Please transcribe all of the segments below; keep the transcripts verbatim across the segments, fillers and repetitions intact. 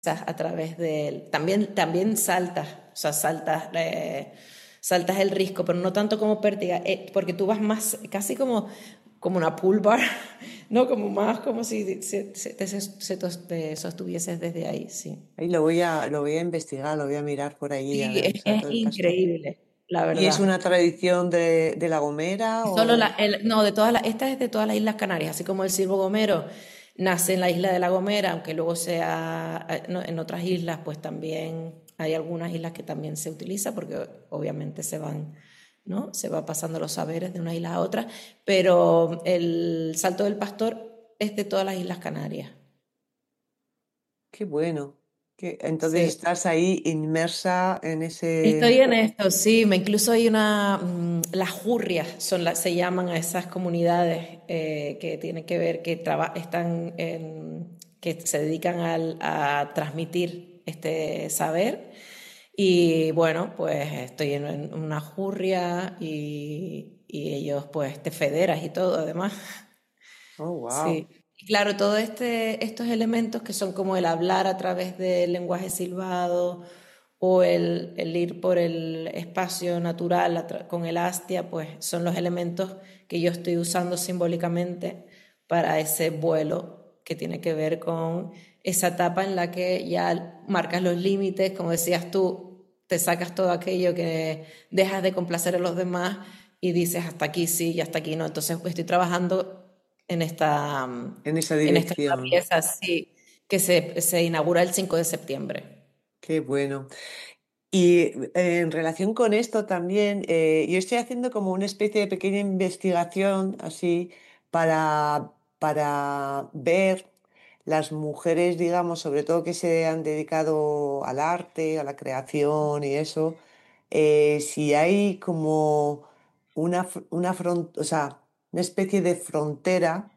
a través de él. También, también saltas, o sea, saltas, eh, saltas el risco, pero no tanto como pértiga, eh, porque tú vas más, casi como, como una pool bar, ¿no? Como más como si se, se, te, se te sostuvieses desde ahí, sí. Ahí lo voy a, lo voy a investigar, lo voy a mirar por allí, a Sí, ver el es, Salto es del Pastor. increíble, la ¿Y es verdad. una tradición de, de La Gomera Solo la, o...? el, no, de todas las, esta es de todas las Islas Canarias, así como el Silbo Gomero nace en la isla de La Gomera, aunque luego sea eh, no, en otras islas, pues también hay algunas islas que también se utiliza, porque obviamente se van, ¿no? Se va pasando los saberes de una isla a otra, pero el Salto del Pastor es de todas las Islas Canarias. Qué bueno. Que, entonces Sí. estás ahí inmersa en Estoy ese... en esto, sí, me incluso hay una, mm, las jurrias son la- se llaman a esas comunidades eh, que tienen que ver, que traba- están en- que se dedican al- a transmitir este saber. Y bueno, pues estoy en, en una jurria y, y ellos pues te federas y todo además. Oh, wow. Sí. Y claro, todos este, estos elementos que son como el hablar a través del lenguaje silbado o el, el ir por el espacio natural a tra- con el astia, pues son los elementos que yo estoy usando simbólicamente para ese vuelo que tiene que ver con esa etapa en la que ya marcas los límites, como decías tú, te sacas todo aquello que dejas de complacer a los demás y dices hasta aquí sí y hasta aquí no. Entonces pues, estoy trabajando en esta, En esa en esta nueva dirección. pieza, sí, que se, se inaugura el cinco de septiembre. Qué bueno. Y eh, en relación con esto también, eh, yo estoy haciendo como una especie de pequeña investigación así para, para ver las mujeres, digamos, sobre todo que se han dedicado al arte, a la creación y eso, eh, si hay como una, fr- una, fron- o sea, una especie de frontera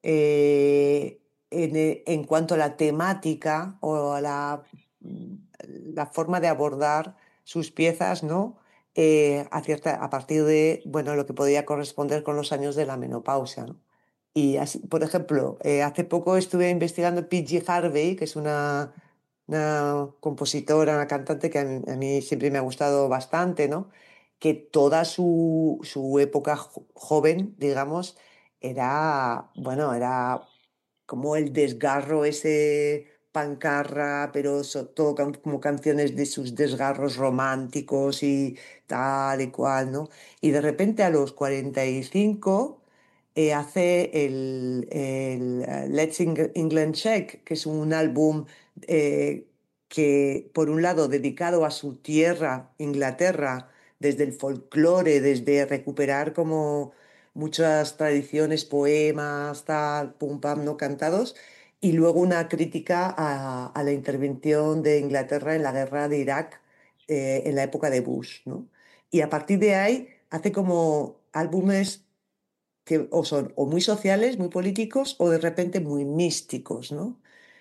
eh, en, e- en cuanto a la temática o a la la forma de abordar sus piezas, ¿no? Eh, a, cierta, a partir de, bueno, lo que podía corresponder con los años de la menopausia, ¿no? Y así, por ejemplo, eh, hace poco estuve investigando P G Harvey, que es una, una compositora, una cantante que a mí, a mí siempre me ha gustado bastante, ¿no? Que toda su, su época jo- joven, digamos, era, bueno, era como el desgarro ese pancarra, pero so- todo can- como canciones de sus desgarros románticos y tal y cual, ¿no? Y de repente a los cuarenta y cinco eh, hace el, el, eh, Let's Eng- England Check, que es un álbum eh, que, por un lado, dedicado a su tierra, Inglaterra, desde el folclore, desde recuperar como muchas tradiciones, poemas, tal, pum, pam, no cantados, y luego una crítica a, a la intervención de Inglaterra en la guerra de Irak eh, en la época de Bush, ¿no? Y a partir de ahí hace como álbumes que o son o muy sociales, muy políticos, o de repente muy místicos, ¿no?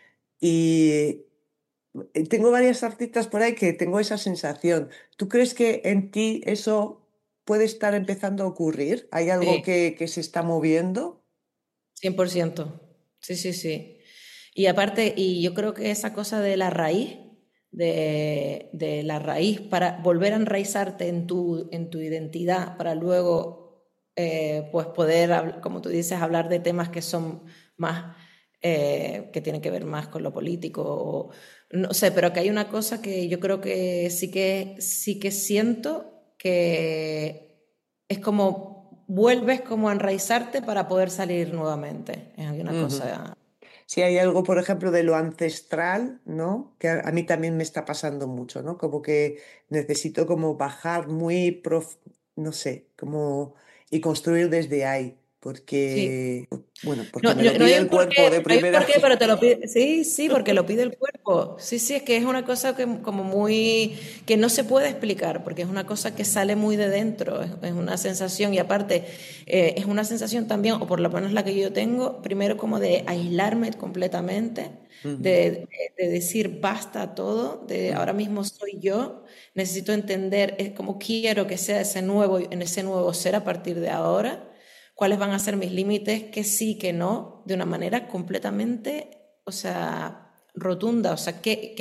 Y eh, tengo varias artistas por ahí que tengo esa sensación. ¿Tú crees que en ti eso puede estar empezando a ocurrir? ¿Hay algo Sí, que, que se está moviendo? cien por ciento. Sí, sí, sí. Y aparte, y yo creo que esa cosa de la raíz, de, de la raíz, para volver a enraizarte en tu, en tu identidad, para luego eh, pues poder, habl- como tú dices, hablar de temas que son más, eh, que tienen que ver más con lo político, o, no sé, pero que hay una cosa que yo creo que sí que, sí que siento que es como vuelves como a enraizarte para poder salir nuevamente. Es una Ujú. cosa. Si hay algo, por ejemplo, de lo ancestral, ¿no? Que a, a mí también me está pasando mucho, ¿no? Como que necesito como bajar muy, prof- no sé, como y construir desde ahí, Sí. porque, bueno, No, porque me no, lo no hay pide un el cuerpo porqué, de no hay un primera. porqué, pero te lo pide. Sí, sí, porque lo pide el cuerpo. Sí, sí, es que es una cosa que como muy que no se puede explicar, porque es una cosa que sale muy de dentro, es, es una sensación y aparte eh, es una sensación también, o por lo menos la que yo tengo, primero como de aislarme completamente, Ujú, de, de decir basta a todo, de ujú, ahora mismo soy yo, necesito entender eh, cómo quiero que sea ese nuevo, en ese nuevo ser a partir de ahora, cuáles van a ser mis límites, que sí, que no, de una manera completamente, o sea, rotunda, o sea, ¿qué,